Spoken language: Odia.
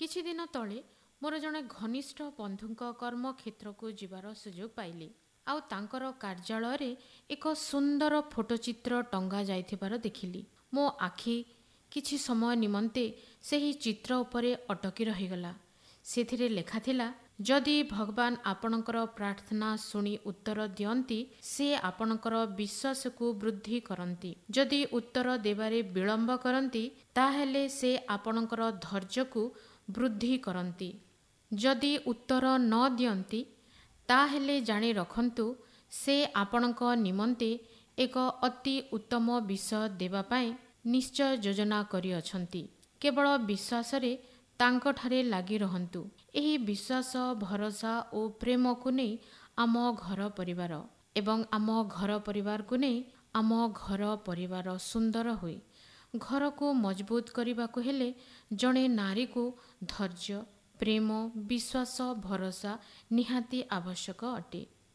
କିଛି ଦିନ ତଳେ ମୋର ଜଣେ ଘନିଷ୍ଠ ବନ୍ଧୁଙ୍କ କର୍ମକ୍ଷେତ୍ରକୁ ଯିବାର ସୁଯୋଗ ପାଇଲି। ଆଉ ତାଙ୍କର କାର୍ଯ୍ୟାଳୟରେ ଏକ ସୁନ୍ଦର ଫଟୋଚିତ୍ର ଟଙ୍ଗା ଯାଇଥିବାର ଦେଖିଲି। ମୋ ଆଖି କିଛି ସମୟ ନିମନ୍ତେ ସେହି ଚିତ୍ର ଉପରେ ଅଟକି ରହିଗଲା। ସେଥିରେ ଲେଖାଥିଲା, ଯଦି ଭଗବାନ ଆପଣଙ୍କର ପ୍ରାର୍ଥନା ଶୁଣି ଉତ୍ତର ଦିଅନ୍ତି, ସେ ଆପଣଙ୍କର ବିଶ୍ୱାସକୁ ବୃଦ୍ଧି କରନ୍ତି। ଯଦି ଉତ୍ତର ଦେବାରେ ବିଳମ୍ବ କରନ୍ତି, ତାହେଲେ ସେ ଆପଣଙ୍କର ଧୈର୍ଯ୍ୟକୁ ବୃଦ୍ଧି କରନ୍ତି। ଯଦି ଉତ୍ତର ନ ଦିଅନ୍ତି, ତାହେଲେ ଜାଣି ରଖନ୍ତୁ ସେ ଆପଣଙ୍କ ନିମନ୍ତେ ଏକ ଅତି ଉତ୍ତମ ବିଷୟ ଦେବା ପାଇଁ ନିଶ୍ଚୟ ଯୋଜନା କରିଅଛନ୍ତି। କେବଳ ବିଶ୍ୱାସରେ ତାଙ୍କଠାରେ ଲାଗି ରହନ୍ତୁ। ଏହି ବିଶ୍ୱାସ, ଭରସା ଓ ପ୍ରେମକୁ ନେଇ ଆମ ଘର ପରିବାର ଏବଂ ଆମ ଘର ପରିବାରକୁ ନେଇ ଆମ ଘର ପରିବାର ସୁନ୍ଦର ହୁଏ। ଘରକୁ ମଜବୁତ କରିବାକୁ ହେଲେ ଜଣେ ନାରୀକୁ ଧୈର୍ଯ୍ୟ, ପ୍ରେମ, ବିଶ୍ୱାସ, ଭରସା ନିହାତି ଆବଶ୍ୟକ ଅଟେ।